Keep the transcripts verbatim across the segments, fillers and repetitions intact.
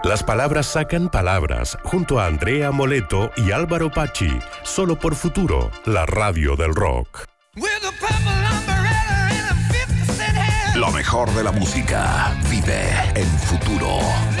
Las palabras sacan palabras, junto a Andrea Moleto y Álvaro Pachi, solo por Futuro, la radio del rock. Lo mejor de la música vive en Futuro.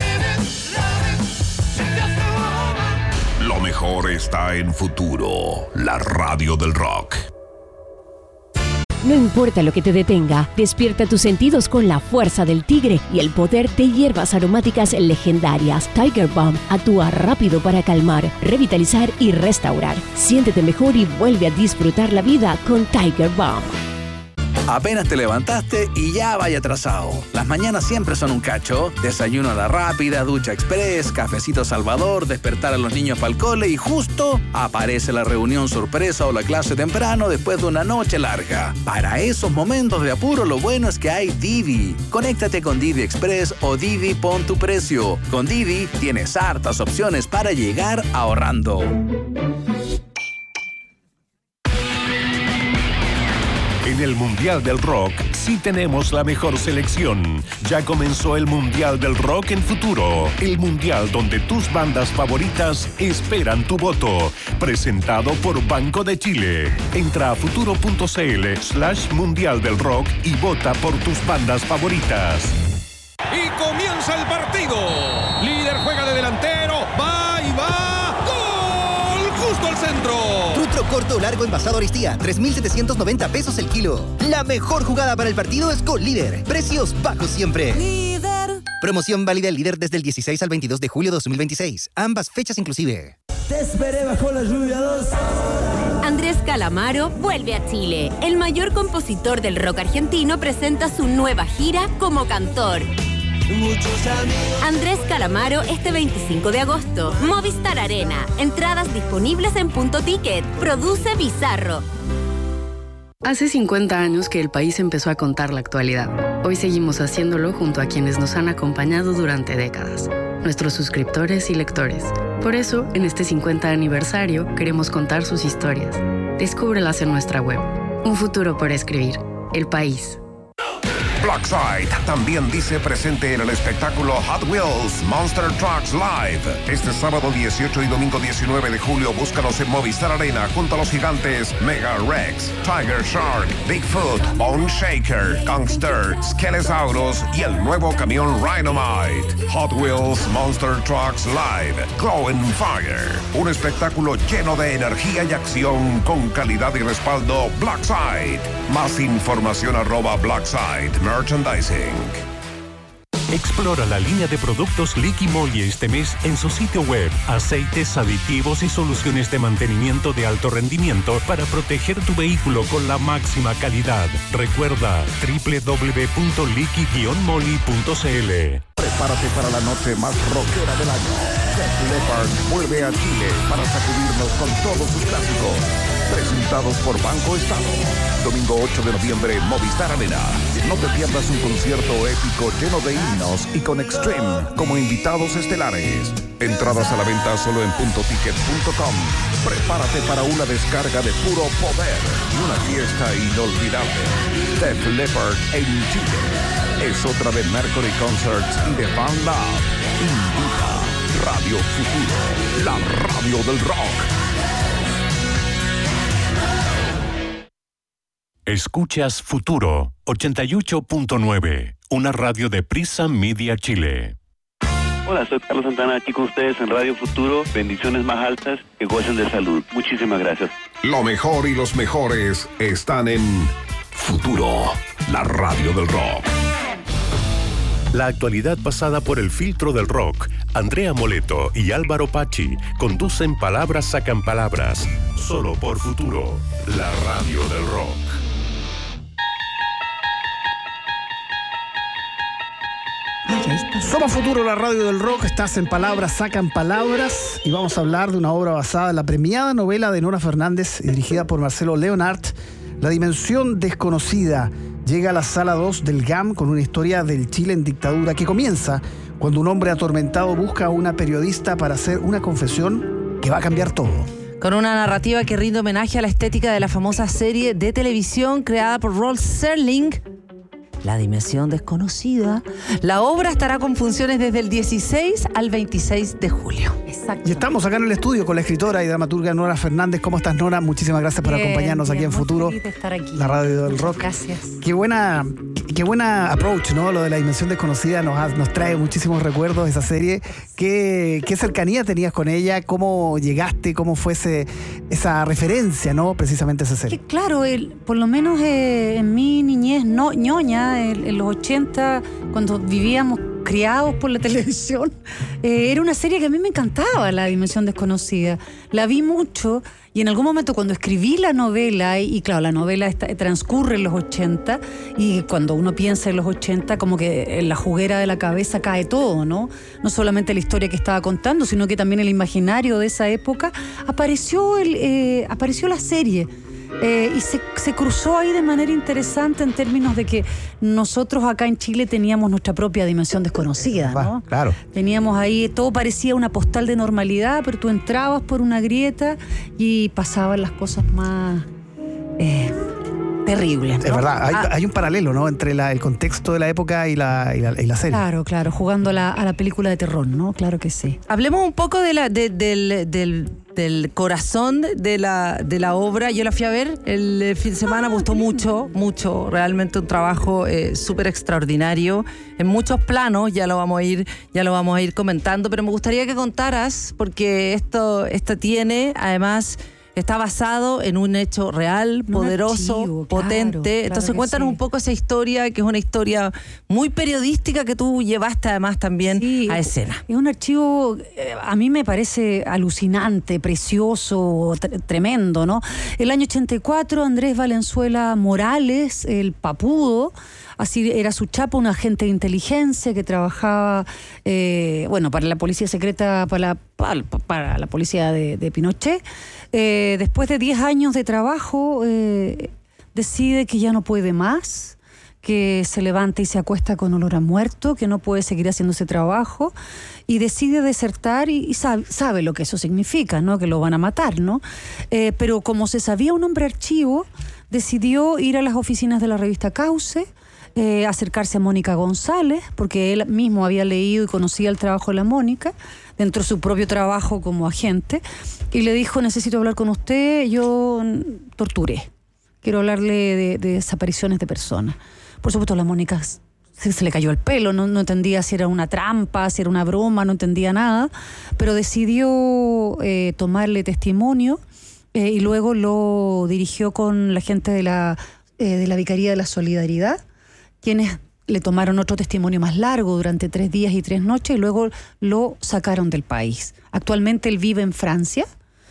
Lo mejor está en Futuro, la radio del rock. No importa lo que te detenga, despierta tus sentidos con la fuerza del tigre y el poder de hierbas aromáticas legendarias. Tiger Balm actúa rápido para calmar, revitalizar y restaurar. Siéntete mejor y vuelve a disfrutar la vida con Tiger Balm. Apenas te levantaste y ya vaya atrasado. Las mañanas siempre son un cacho. Desayuno a la rápida, ducha express, cafecito Salvador, despertar a los niños para el cole y justo aparece la reunión sorpresa o la clase temprano después de una noche larga. Para esos momentos de apuro, lo bueno es que hay Didi. Conéctate con Didi Express o Didi Pon tu Precio. Con Didi tienes hartas opciones para llegar ahorrando. En el Mundial del Rock sí tenemos la mejor selección. Ya comenzó el Mundial del Rock en Futuro, el Mundial donde tus bandas favoritas esperan tu voto. Presentado por Banco de Chile. Entra a futuro.cl slash Mundial del Rock y vota por tus bandas favoritas. Y comienza el partido. Líder juega de delantero, va y va. ¡Gol! Justo al centro. Trutro corto largo envasado Aristía, tres mil setecientos noventa pesos el kilo. La mejor jugada para el partido es con Líder. Precios bajos siempre. Líder. Promoción válida el Líder desde el dieciséis al veintidós de julio de dos mil veintiséis. Ambas fechas inclusive. Te esperé bajo la lluvia dos. Andrés Calamaro vuelve a Chile. El mayor compositor del rock argentino presenta su nueva gira como cantor. Andrés Calamaro este veinticinco de agosto. Movistar Arena. Entradas disponibles en Punto Ticket. Produce Bizarro. Hace cincuenta años que el país empezó a contar la actualidad. Hoy seguimos haciéndolo junto a quienes nos han acompañado durante décadas. Nuestros suscriptores y lectores. Por eso, en este cincuenta aniversario, queremos contar sus historias. Descúbrelas en nuestra web. Un futuro por escribir. El país. Blackside también dice presente en el espectáculo Hot Wheels Monster Trucks Live. Este sábado dieciocho y domingo diecinueve de julio, búscalos en Movistar Arena junto a los gigantes Mega Rex, Tiger Shark, Bigfoot, Bone Shaker, Gangster, Skelesaurus y el nuevo camión Rhinomite. Hot Wheels Monster Trucks Live, Glow and Fire. Un espectáculo lleno de energía y acción con calidad y respaldo Blackside. Más información arroba Blackside Merchandising. Explora la línea de productos Liqui Moly este mes en su sitio web. Aceites, aditivos y soluciones de mantenimiento de alto rendimiento para proteger tu vehículo con la máxima calidad. Recuerda doble u doble u doble u punto liqui guion moly punto c l. Prepárate para la noche más rockera del año. Def Leppard vuelve a Chile para sacudirnos con todos sus clásicos. Presentados por Banco Estado. Domingo ocho de noviembre, Movistar Arena. No te pierdas un concierto épico lleno de himnos y con Extreme como invitados estelares. Entradas a la venta solo en punto ticket punto com. Prepárate para una descarga de puro poder y una fiesta inolvidable. Def Leppard en Chile. Es otra de Mercury Concerts y de Fan Lab. Invita Radio Futuro, la radio del rock. Escuchas Futuro ochenta y ocho punto nueve, una radio de Prisa Media Chile. Hola, soy Carlos Santana, aquí con ustedes en Radio Futuro. Bendiciones más altas, que gocen de salud. Muchísimas gracias. Lo mejor y los mejores están en Futuro, la radio del rock. La actualidad pasada por el filtro del rock. Andrea Moleto y Álvaro Pachi conducen Palabras Sacan Palabras. Solo por Futuro, la radio del rock. Somos Futuro, la radio del rock. Estás en Palabras Sacan Palabras y vamos a hablar de una obra basada en la premiada novela de Nora Fernández y dirigida por Marcelo Leonard, La Dimensión Desconocida. Llega a la sala dos del G A M con una historia del Chile en dictadura que comienza cuando un hombre atormentado busca a una periodista para hacer una confesión que va a cambiar todo. Con una narrativa que rinde homenaje a la estética de la famosa serie de televisión creada por Rod Serling, La Dimensión Desconocida. La obra estará con funciones desde el dieciséis al veintiséis de julio. Exacto. Y estamos acá en el estudio con la escritora y dramaturga Nora Fernández. ¿Cómo estás, Nora? Muchísimas gracias por bien, acompañarnos bien, aquí en muy Futuro, feliz de estar aquí. la radio del rock. Gracias. Qué buena, qué buena approach, ¿no? Lo de La Dimensión Desconocida nos, ha, nos trae muchísimos recuerdos de esa serie. ¿Qué, qué cercanía tenías con ella? ¿Cómo llegaste? ¿Cómo fue ese, esa referencia, ¿no? Precisamente a esa serie. Que, claro, el, por lo menos eh, en mi niñez no, ñoña, el, en los ochenta, cuando vivíamos criados por la televisión, eh, era una serie que a mí me encantaba, La Dimensión Desconocida. La vi mucho y en algún momento cuando escribí la novela, y, y claro, la novela está, transcurre en los ochenta, y cuando uno piensa en los ochenta, como que en la juguera de la cabeza cae todo, ¿no? No solamente la historia que estaba contando, sino que también el imaginario de esa época. Apareció, el, eh, apareció la serie. Eh, y se, se cruzó ahí de manera interesante en términos de que nosotros acá en Chile teníamos nuestra propia dimensión desconocida, ¿no? Claro. Teníamos ahí, todo parecía una postal de normalidad, pero tú entrabas por una grieta y pasaban las cosas más eh, terribles, ¿no? Es verdad, hay, ah, hay un paralelo, ¿no? Entre la, el contexto de la época y la, y la, y la serie. Claro, claro, jugando a la, a la película de terror, ¿no? Claro que sí. Hablemos un poco de la, de, del, del, del corazón de la, de la obra. Yo la fui a ver el fin de semana, me gustó mucho, mucho. Realmente un trabajo eh, súper extraordinario en muchos planos. Ya lo vamos a ir, ya lo vamos a ir comentando, pero me gustaría que contaras, porque esto, esto tiene, además, está basado en un hecho real, un poderoso, archivo, potente. Claro, Entonces claro cuéntanos sí. un poco esa historia, que es una historia muy periodística que tú llevaste además también sí, a escena. Es un archivo, eh, a mí me parece alucinante, precioso, tre- tremendo, ¿no? El año ochenta y cuatro, Andrés Valenzuela Morales, el papudo, así era su chapa, un agente de inteligencia que trabajaba, eh, bueno, para la policía secreta, para la, para, para la policía de, de Pinochet. Eh, después de diez años de trabajo, eh, decide que ya no puede más, que se levanta y se acuesta con olor a muerto, que no puede seguir haciendo ese trabajo, y decide desertar y, y sabe, sabe lo que eso significa, ¿no? Que lo van a matar, ¿no? Eh, pero como se sabía un hombre archivo, decidió ir a las oficinas de la revista Cauce, Eh, acercarse a Mónica González, porque él mismo había leído y conocía el trabajo de la Mónica, dentro de su propio trabajo como agente, y le dijo: necesito hablar con usted, yo torturé, quiero hablarle de, de desapariciones de personas. Por supuesto, la Mónica se, se le cayó el pelo, no, no entendía si era una trampa, si era una broma, no entendía nada, pero decidió eh, tomarle testimonio eh, y luego lo dirigió con la gente de la, eh, de la Vicaría de la Solidaridad, quienes le tomaron otro testimonio más largo durante tres días y tres noches y luego lo sacaron del país. Actualmente él vive en Francia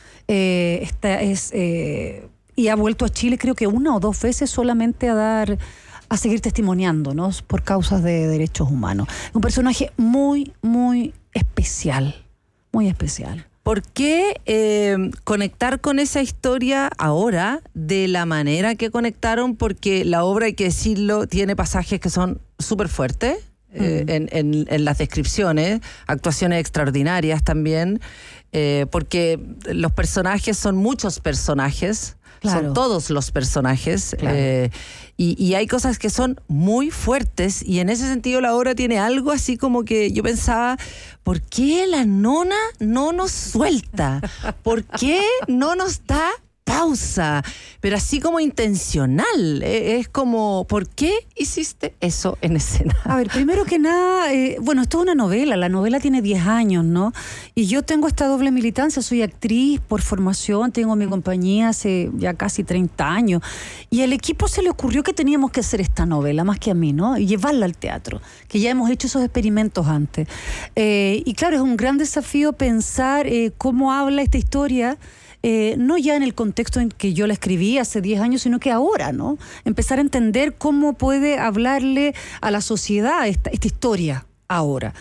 eh, esta es, eh, y ha vuelto a Chile creo que una o dos veces solamente a dar, a seguir testimoniando, ¿no? Por causas de derechos humanos. Un personaje muy, muy especial, muy especial. ¿Por qué eh, conectar con esa historia ahora de la manera que conectaron? Porque la obra, hay que decirlo, tiene pasajes que son súper fuertes eh, mm. en, en, en las descripciones, actuaciones extraordinarias también, eh, porque los personajes son muchos personajes. Claro. Son todos los personajes, claro. eh, y, y hay cosas que son muy fuertes, y en ese sentido la obra tiene algo así como que yo pensaba: ¿por qué la nona no nos suelta? ¿Por qué no nos da pausa? Pero así como intencional, eh, es como, ¿por qué hiciste eso en escena? A ver, primero que nada, eh, bueno, esto es una novela, la novela tiene diez años, ¿no? Y yo tengo esta doble militancia, soy actriz por formación, tengo mi compañía hace ya casi treinta años, y al equipo se le ocurrió que teníamos que hacer esta novela, más que a mí, ¿no? Y llevarla al teatro, que ya hemos hecho esos experimentos antes. Eh, y claro, es un gran desafío pensar eh, cómo habla esta historia, Eh, no ya en el contexto en que yo la escribí hace diez años, sino que ahora, ¿no? Empezar a entender cómo puede hablarle a la sociedad esta, esta historia ahora.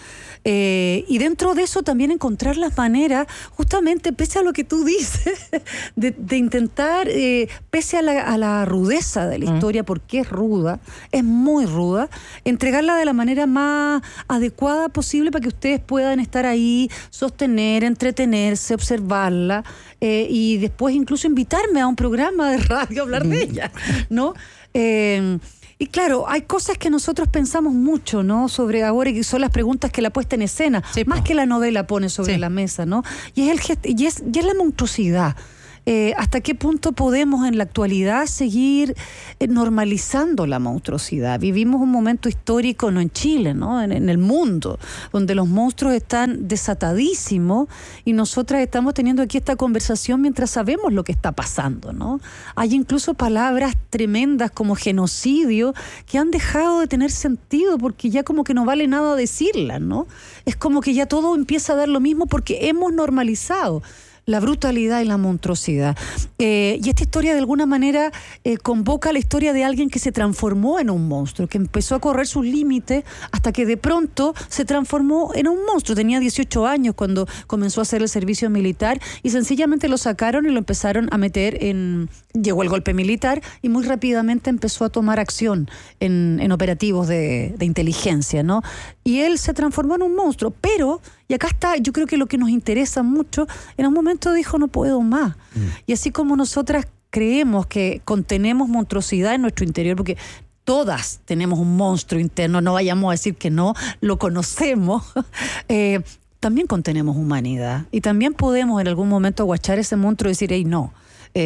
Eh, y dentro de eso también encontrar las maneras, justamente pese a lo que tú dices, de, de intentar, eh, pese a la, a la rudeza de la mm. historia, porque es ruda, es muy ruda, entregarla de la manera más adecuada posible para que ustedes puedan estar ahí, sostener, entretenerse, observarla, eh, y después incluso invitarme a un programa de radio a hablar mm. de ella, ¿no? Eh, Y claro, hay cosas que nosotros pensamos mucho, ¿no? Sobre ahora, y son las preguntas que la puesta en escena, sí, más que la novela pone sobre sí. la mesa, ¿no? Y es, el gest- y es, y es la monstruosidad. Eh, ¿Hasta qué punto podemos en la actualidad seguir eh, normalizando la monstruosidad? Vivimos un momento histórico, no en Chile, ¿no? En, en el mundo, donde los monstruos están desatadísimos y nosotras estamos teniendo aquí esta conversación mientras sabemos lo que está pasando, ¿no? Hay incluso palabras tremendas como genocidio que han dejado de tener sentido porque ya como que no vale nada decirlas, ¿no? Es como que ya todo empieza a dar lo mismo porque hemos normalizado la brutalidad y la monstruosidad. Eh, y esta historia de alguna manera eh, convoca la historia de alguien que se transformó en un monstruo, que empezó a correr sus límites hasta que de pronto se transformó en un monstruo. Tenía dieciocho años cuando comenzó a hacer el servicio militar y sencillamente lo sacaron y lo empezaron a meter en... Llegó el golpe militar y muy rápidamente empezó a tomar acción en, en operativos de, de inteligencia, ¿no? Y él se transformó en un monstruo, pero, y acá está, yo creo que lo que nos interesa mucho, en un momento dijo no puedo más. Mm. Y así como nosotras creemos que contenemos monstruosidad en nuestro interior, porque todas tenemos un monstruo interno, no vayamos a decir que no, lo conocemos, eh, también contenemos humanidad. Y también podemos en algún momento aguachar ese monstruo y decir, hey, no,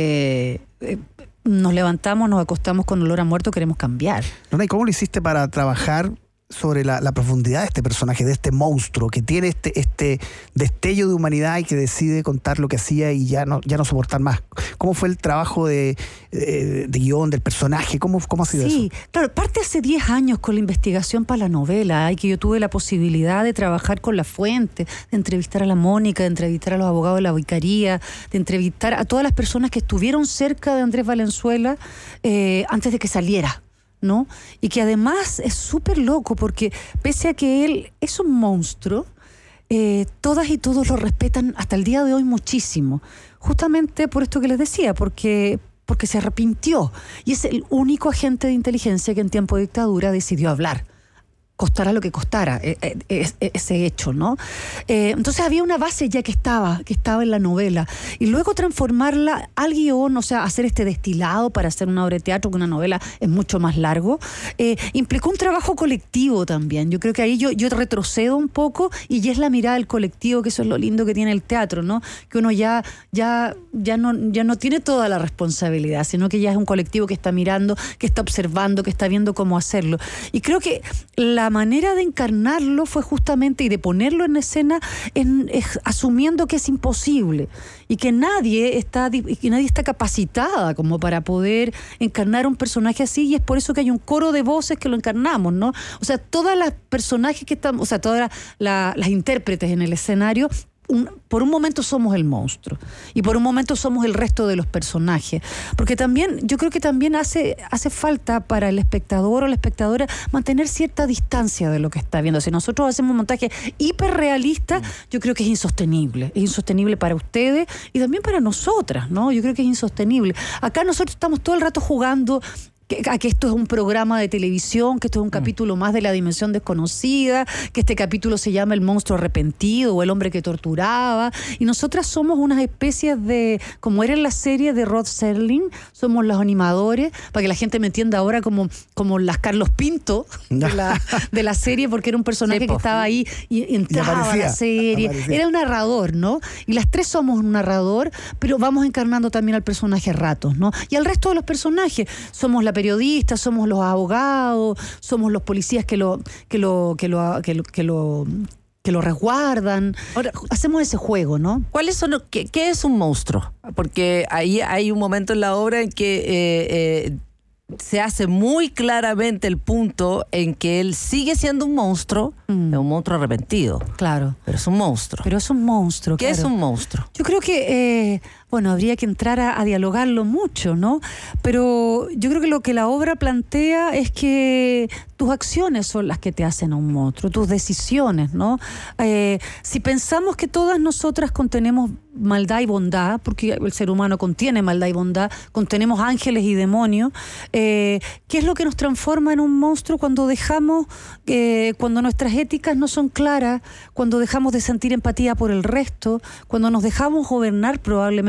eh, eh, nos levantamos, nos acostamos con olor a muerto, queremos cambiar. Nona, ¿y cómo lo hiciste para trabajar sobre la, la profundidad de este personaje, de este monstruo que tiene este, este destello de humanidad y que decide contar lo que hacía y ya no, ya no soportar más? ¿Cómo fue el trabajo de, de, de guión del personaje? ¿Cómo, cómo ha sido sí, eso? Sí, claro, parte hace diez años con la investigación para la novela y que yo tuve la posibilidad de trabajar con la fuente, de entrevistar a la Mónica, de entrevistar a los abogados de la Vicaría, de entrevistar a todas las personas que estuvieron cerca de Andrés Valenzuela eh, antes de que saliera, ¿no? Y que además es súper loco porque pese a que él es un monstruo, eh, todas y todos lo respetan hasta el día de hoy muchísimo, justamente por esto que les decía, porque, porque se arrepintió y es el único agente de inteligencia que en tiempo de dictadura decidió hablar, costara lo que costara eh, eh, eh, ese hecho, ¿no? Eh, entonces había una base ya que estaba, que estaba en la novela, y luego transformarla al guión, o sea, hacer este destilado para hacer una obra de teatro, que una novela es mucho más largo, eh, implicó un trabajo colectivo también. Yo creo que ahí yo, yo retrocedo un poco y ya es la mirada del colectivo, que eso es lo lindo que tiene el teatro, ¿no? Que uno ya, ya, ya, no, ya no tiene toda la responsabilidad, sino que ya es un colectivo que está mirando, que está observando, que está viendo cómo hacerlo. Y creo que la La manera de encarnarlo fue justamente y de ponerlo en escena en, es, asumiendo que es imposible y que nadie está que nadie está capacitada como para poder encarnar un personaje así, y es por eso que hay un coro de voces que lo encarnamos, ¿no? O sea, todas las personajes que están, o sea, todas la, la, las intérpretes en el escenario, Un, por un momento somos el monstruo y por un momento somos el resto de los personajes, porque también yo creo que también hace, hace falta para el espectador o la espectadora mantener cierta distancia de lo que está viendo. Si nosotros hacemos un montaje hiperrealista, yo creo que es insostenible, es insostenible para ustedes y también para nosotras, ¿no? Yo creo que es insostenible. Acá nosotros estamos todo el rato jugando Que, que esto es un programa de televisión, que esto es un capítulo más de La Dimensión Desconocida, que este capítulo se llama El Monstruo Arrepentido o El Hombre que Torturaba, y nosotras somos unas especies de, como era en la serie de Rod Serling, somos los animadores, para que la gente me entienda ahora, como, como las Carlos Pinto de la, de la serie, porque era un personaje sí, que estaba ahí y, y entraba y aparecía, a la serie, aparecía. Era un narrador, ¿no? Y las tres somos un narrador, pero vamos encarnando también al personaje a ratos, ¿no? Y al resto de los personajes, somos la periodistas, somos los abogados, somos los policías que lo que lo que lo que lo que lo, que lo resguardan. Ahora, hacemos ese juego, ¿no? ¿Cuáles son los, qué, qué es un monstruo? Porque ahí hay un momento en la obra en que eh, eh, se hace muy claramente el punto en que él sigue siendo un monstruo, mm. es un monstruo arrepentido. Claro. Pero es un monstruo. Pero es un monstruo, ¿Qué claro. es un monstruo? Yo creo que, eh, bueno, habría que entrar a, a dialogarlo mucho, ¿no? Pero yo creo que lo que la obra plantea es que tus acciones son las que te hacen a un monstruo, tus decisiones, ¿no? Eh, si pensamos que todas nosotras contenemos maldad y bondad, porque el ser humano contiene maldad y bondad, contenemos ángeles y demonios, eh, ¿qué es lo que nos transforma en un monstruo cuando dejamos, eh, cuando nuestras éticas no son claras, cuando dejamos de sentir empatía por el resto, cuando nos dejamos gobernar probablemente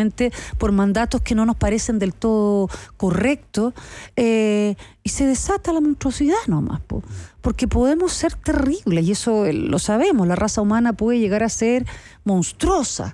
probablemente por mandatos que no nos parecen del todo correctos, eh, y se desata la monstruosidad nomás, po, porque podemos ser terribles, y eso lo sabemos, la raza humana puede llegar a ser monstruosa.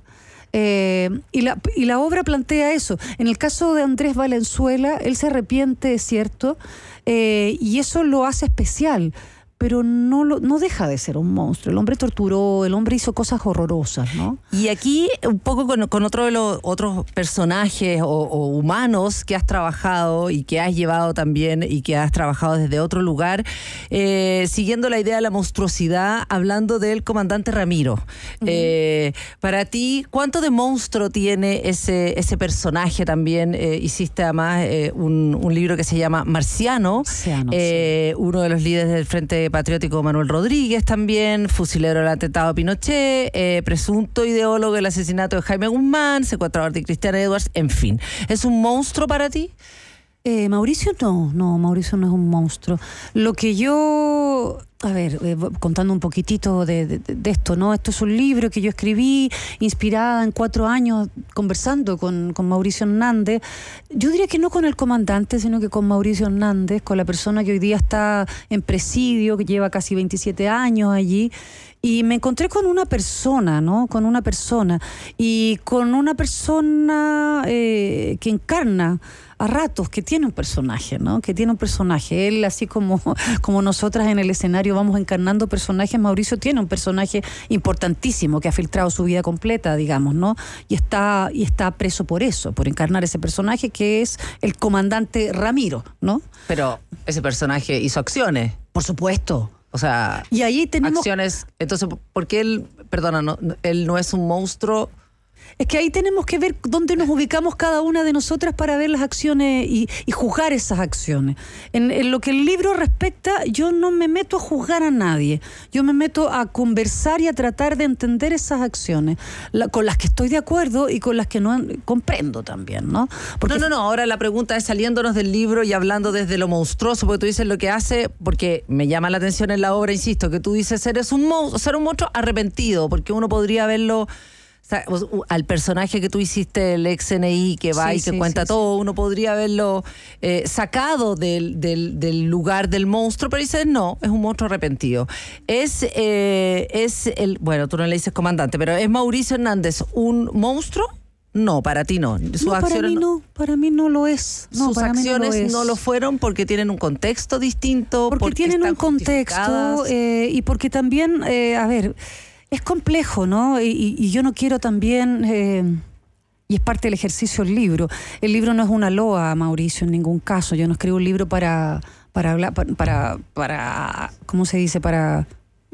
Eh, y, la, y la obra plantea eso. En el caso de Andrés Valenzuela, él se arrepiente, es cierto, eh, y eso lo hace especial, pero no, lo, no deja de ser un monstruo. El hombre torturó, el hombre hizo cosas horrorosas, ¿no? Y aquí, un poco con, con otro de los otros personajes o, o humanos que has trabajado y que has llevado también y que has trabajado desde otro lugar, eh, siguiendo la idea de la monstruosidad, hablando del comandante Ramiro. Uh-huh. Eh, para ti, ¿cuánto de monstruo tiene ese, ese personaje también? Eh, hiciste además eh, un, un libro que se llama Marciano, Marciano eh, sí. Uno de los líderes del Frente Patriótico Manuel Rodríguez también, fusilero del atentado a Pinochet, eh, presunto ideólogo del asesinato de Jaime Guzmán, secuestrador de Cristian Edwards, en fin. ¿Es un monstruo para ti? Eh, Mauricio no, no, Mauricio no es un monstruo. Lo que yo, a ver, eh, contando un poquitito de, de, de esto, ¿no? Esto es un libro que yo escribí, inspirada en cuatro años, conversando con, con Mauricio Hernández. Yo diría que no con el comandante, sino que con Mauricio Hernández, con la persona que hoy día está en presidio, que lleva casi veintisiete años allí. Y me encontré con una persona, ¿no? Con una persona. Y con una persona eh, que encarna a ratos, que tiene un personaje, ¿no? Que tiene un personaje. Él, así como, como nosotras en el escenario vamos encarnando personajes, Mauricio tiene un personaje importantísimo que ha filtrado su vida completa, digamos, ¿no? Y está, y está preso por eso, por encarnar ese personaje que es el comandante Ramiro, ¿no? Pero ese personaje hizo acciones. Por supuesto. O sea, y ahí tenemos acciones. Entonces, ¿por qué él, perdona, no, él no es un monstruo? Es que ahí tenemos que ver dónde nos ubicamos cada una de nosotras para ver las acciones y, y juzgar esas acciones. En, en lo que el libro respecta, yo no me meto a juzgar a nadie. Yo me meto a conversar y a tratar de entender esas acciones, la, con las que estoy de acuerdo y con las que no comprendo también, ¿no? Porque no, no, no. Ahora la pregunta es, saliéndonos del libro y hablando desde lo monstruoso, porque tú dices lo que hace, porque me llama la atención en la obra, insisto, que tú dices eres un monstruo, ser un monstruo arrepentido, porque uno podría verlo. O sea, al personaje que tú hiciste, el ex N I, que va sí, y que sí, cuenta sí, todo, sí. Uno podría haberlo eh, sacado del, del, del lugar del monstruo, pero dices, no, es un monstruo arrepentido. Es, eh, es el, bueno, tú no le dices comandante, pero ¿es Mauricio Hernández un monstruo? No, para ti no. Sus no, para acciones mí no, para mí no lo es. No, sus para acciones mí no, lo no lo fueron porque tienen un contexto distinto. Porque, porque tienen un contexto eh, y porque también, eh, a ver... Es complejo, ¿no? Y, y yo no quiero también, eh, y es parte del ejercicio del libro, el libro no es una loa, Mauricio, en ningún caso. Yo no escribo un libro para, para hablar, para, para, para, ¿cómo se dice? Para...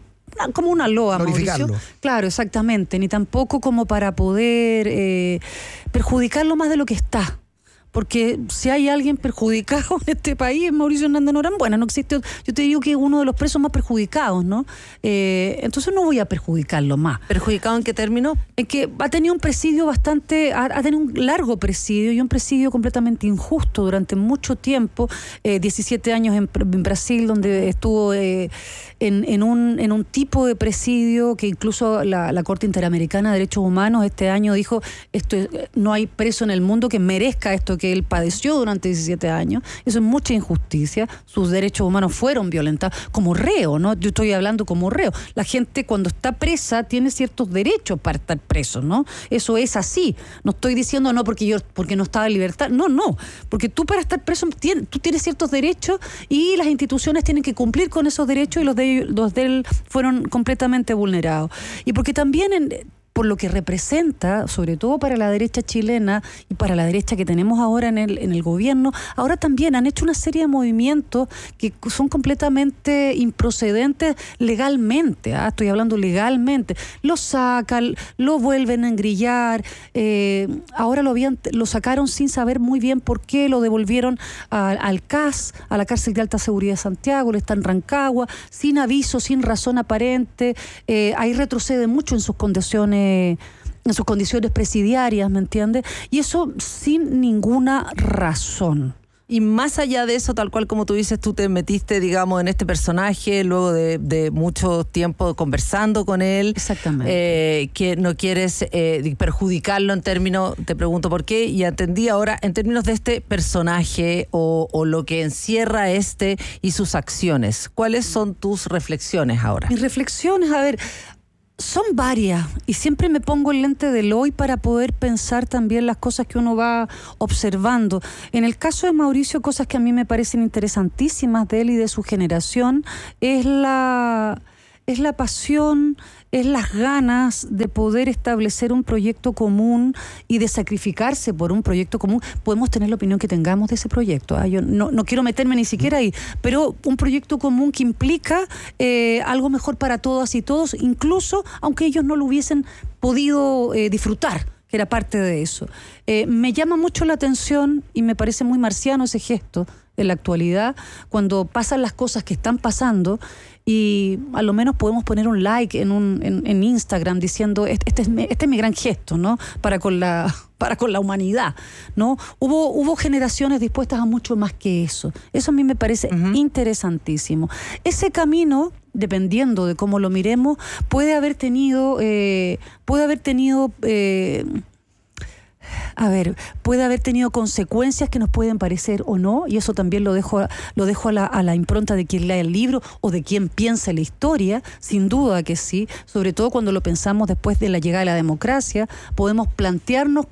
como una loa, Mauricio. Claro, exactamente. Ni tampoco como para poder eh, perjudicarlo más de lo que está. Porque si hay alguien perjudicado en este país es Mauricio Hernández Norambuena. No existe, yo te digo que es uno de los presos más perjudicados, ¿no? Eh, entonces no voy a perjudicarlo más. ¿Perjudicado en qué término? En que ha tenido un presidio bastante, ha, ha tenido un largo presidio y un presidio completamente injusto durante mucho tiempo. Eh, diecisiete años en, en Brasil, donde estuvo eh, en, en, un, en un tipo de presidio que incluso la, la Corte Interamericana de Derechos Humanos este año dijo, esto es, no hay preso en el mundo que merezca esto que él padeció durante diecisiete años. Eso es mucha injusticia. Sus derechos humanos fueron violentados como reo, ¿no? Yo estoy hablando como reo. La gente cuando está presa tiene ciertos derechos para estar preso, ¿no? Eso es así. No estoy diciendo no porque yo porque no estaba en libertad. No, no. Porque tú para estar preso tienes, tú tienes ciertos derechos y las instituciones tienen que cumplir con esos derechos y los de, los de él fueron completamente vulnerados. Y porque también en por lo que representa, sobre todo para la derecha chilena y para la derecha que tenemos ahora en el, en el gobierno, ahora también han hecho una serie de movimientos que son completamente improcedentes legalmente, ¿ah? Estoy hablando legalmente, lo sacan, lo vuelven a engrillar, eh, ahora lo, habían, lo sacaron sin saber muy bien por qué, lo devolvieron a, al C A S, a la cárcel de alta seguridad de Santiago, le está en Rancagua, sin aviso, sin razón aparente, eh, ahí retrocede mucho en sus condiciones en sus condiciones presidiarias, ¿me entiendes? Y eso sin ninguna razón. Y más allá de eso, tal cual como tú dices, tú te metiste, digamos, en este personaje luego de, de mucho tiempo conversando con él. Exactamente. Eh, que no quieres eh, perjudicarlo en términos, te pregunto por qué, y entendí ahora, en términos de este personaje o, o lo que encierra este y sus acciones. ¿Cuáles son tus reflexiones ahora? Mis reflexiones, a ver... Son varias y siempre me pongo el lente del hoy para poder pensar también las cosas que uno va observando. En el caso de Mauricio, cosas que a mí me parecen interesantísimas de él y de su generación es la, es la pasión, es las ganas de poder establecer un proyecto común y de sacrificarse por un proyecto común. Podemos tener la opinión que tengamos de ese proyecto, ¿eh? Yo no, no quiero meterme ni siquiera ahí, pero un proyecto común que implica eh, algo mejor para todas y todos, incluso aunque ellos no lo hubiesen podido eh, disfrutar, que era parte de eso. Eh, me llama mucho la atención y me parece muy marciano ese gesto en la actualidad, cuando pasan las cosas que están pasando y a lo menos podemos poner un like en un en, en Instagram diciendo este, este, es mi, este es mi gran gesto, ¿no? Para con la para con la humanidad, ¿no? Hubo hubo generaciones dispuestas a mucho más que eso. Eso a mí me parece uh-huh. interesantísimo. Ese camino, dependiendo de cómo lo miremos, puede haber tenido eh, puede haber tenido eh, A ver, puede haber tenido consecuencias que nos pueden parecer o no, y eso también lo dejo, lo dejo a, la, a la impronta de quien lea el libro o de quien piensa la historia, sin duda que sí, sobre todo cuando lo pensamos después de la llegada de la democracia, podemos plantearnos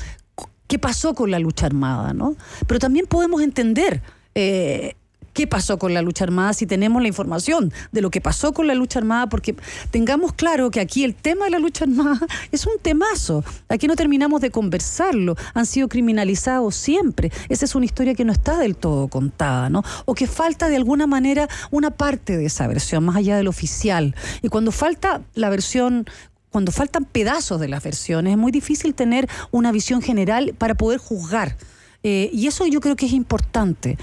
qué pasó con la lucha armada, ¿no? Pero también podemos entender eh, qué pasó con la lucha armada si tenemos la información de lo que pasó con la lucha armada, porque tengamos claro que aquí el tema de la lucha armada es un temazo. Aquí no terminamos de conversarlo. Han sido criminalizados siempre. Esa es una historia que no está del todo contada, ¿no? O que falta de alguna manera una parte de esa versión, más allá del oficial. Y cuando falta la versión... Cuando faltan pedazos de las versiones, es muy difícil tener una visión general para poder juzgar. Eh, y eso yo creo que es importante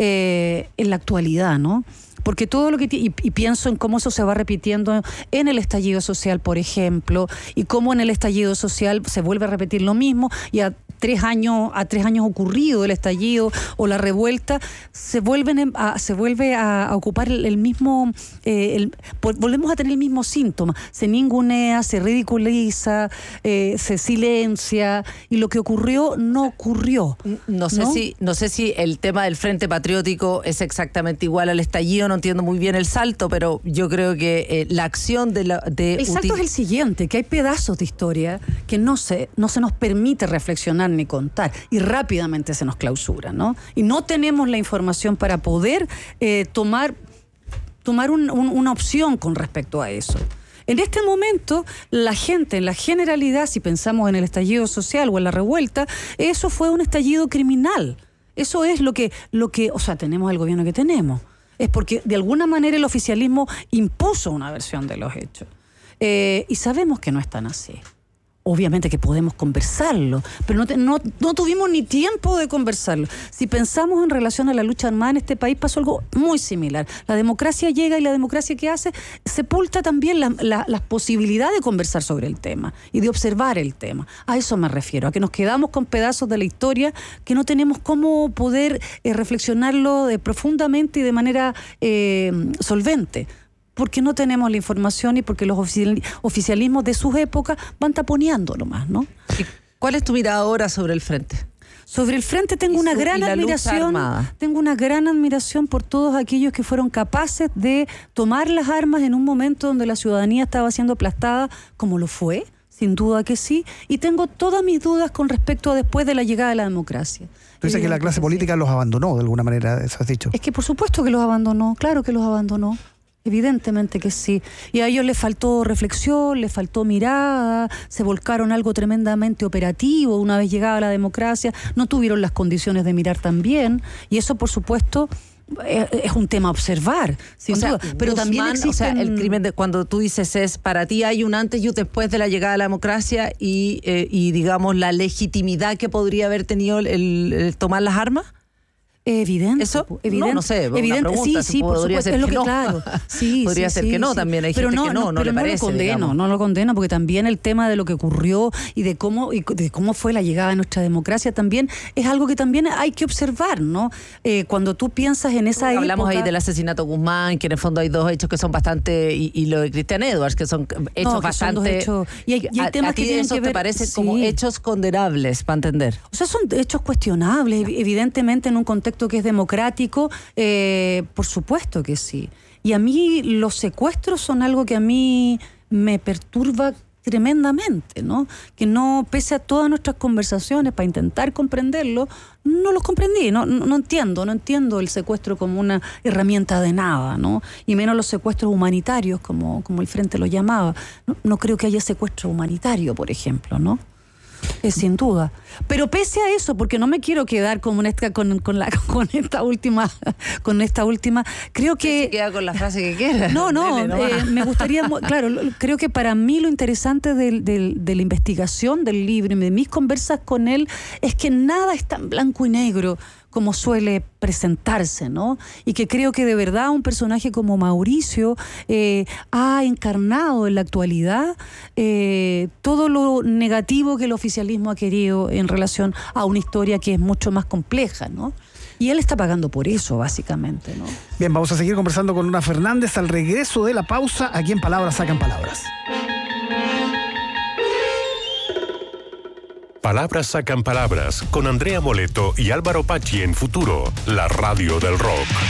eh, en la actualidad, ¿no? Porque todo lo que... Y, y pienso en cómo eso se va repitiendo en el estallido social, por ejemplo, y cómo en el estallido social se vuelve a repetir lo mismo, y a tres años, a tres años ocurrido el estallido o la revuelta, se vuelven a, se vuelve a, a ocupar el, el mismo... Eh, el, volvemos a tener el mismo síntoma. Se ningunea, se ridiculiza, eh, se silencia, y lo que ocurrió no ocurrió. No sé, ¿no? Si, no sé si el tema del Frente Patriótico es exactamente igual al estallido, no entiendo muy bien el salto, pero yo creo que eh, la acción de la... De el salto util- es el siguiente, que hay pedazos de historia que no se, no se nos permite reflexionar ni contar, y rápidamente se nos clausura, ¿no? Y no tenemos la información para poder eh, tomar, tomar un, un, una opción con respecto a eso. En este momento, la gente, en la generalidad, si pensamos en el estallido social o en la revuelta, eso fue un estallido criminal. Eso es lo que, lo que, o sea, tenemos el gobierno que tenemos. Es porque de alguna manera el oficialismo impuso una versión de los hechos. Eh, y sabemos que no es tan así. Obviamente que podemos conversarlo, pero no, te, no, no tuvimos ni tiempo de conversarlo. Si pensamos en relación a la lucha armada en este país, pasó algo muy similar. La democracia llega, y la democracia que hace sepulta también la, la, la posibilidad de conversar sobre el tema y de observar el tema. A eso me refiero, a que nos quedamos con pedazos de la historia que no tenemos cómo poder eh, reflexionarlo de, profundamente y de manera eh, solvente. Porque no tenemos la información y porque los oficialismos de sus épocas van taponeando nomás, ¿no? ¿Y cuál es tu mirada ahora sobre el frente? Sobre el frente tengo una gran admiración, tengo una gran admiración por todos aquellos que fueron capaces de tomar las armas en un momento donde la ciudadanía estaba siendo aplastada, como lo fue, sin duda que sí, y tengo todas mis dudas con respecto a después de la llegada de la democracia. Tú dices que la clase política sí los abandonó de alguna manera, eso has dicho. Es que por supuesto que los abandonó, claro que los abandonó. Evidentemente que sí. Y a ellos les faltó reflexión, les faltó mirada, se volcaron algo tremendamente operativo una vez llegada la democracia, no tuvieron las condiciones de mirar tan bien, y eso por supuesto es, es un tema a observar, sin o sea, duda. Pero Guzmán, también existen... o sea, el crimen de, cuando tú dices es, para ti hay un antes y un después de la llegada de la democracia y, eh, y digamos la legitimidad que podría haber tenido el, el tomar las armas. Evidente. ¿Eso? Evidente. No, no sé, una evidente. pregunta, sí, sí, por podría supuesto, ser es lo que que no. claro. Sí, podría sí, ser sí, que no sí. también, hay pero gente no, que no, no pero le no parece, lo condeno, digamos. no lo condeno, porque también el tema de lo que ocurrió y de cómo y de cómo fue la llegada de nuestra democracia también es algo que también hay que observar, ¿no? Eh, cuando tú piensas en esa época... Hablamos ahí del asesinato Guzmán, que en el fondo hay dos hechos que son bastante, y, y lo de Cristian Edwards, que son hechos No, que son dos bastante... hechos- y hay- y hay a- temas a ti que tienen eso que te ver- parecen sí. como hechos condenables, para entender. O sea, son hechos cuestionables, ev- evidentemente en un contexto que es democrático, eh, por supuesto que sí. Y a mí los secuestros son algo que a mí me perturba tremendamente, ¿no? Que no, pese a todas nuestras conversaciones para intentar comprenderlo, no los comprendí, no, no, no entiendo, no entiendo el secuestro como una herramienta de nada, ¿no? Y menos los secuestros humanitarios, como, como el Frente lo llamaba. No, no creo que haya secuestro humanitario, por ejemplo, ¿no? Eh, sin duda. Pero pese a eso, porque no me quiero quedar con esta, con, con, la, con esta última, con esta última, creo que... Se queda con la frase que quiera. No, no, Dele nomás. eh, me gustaría, mu- claro, lo- creo que para mí lo interesante del- del- de la investigación del libro y de mis conversas con él es que nada es tan blanco y negro como suele presentarse, ¿no? Y que creo que de verdad un personaje como Mauricio eh, ha encarnado en la actualidad eh, todo lo negativo que el oficialismo ha querido en relación a una historia que es mucho más compleja, ¿no? Y él está pagando por eso, básicamente, ¿no? Bien, vamos a seguir conversando con Luna Fernández al regreso de la pausa, aquí en Palabras Sacan Palabras. Palabras sacan palabras con Andrea Moleto y Álvaro Pachi en Futuro, la radio del rock.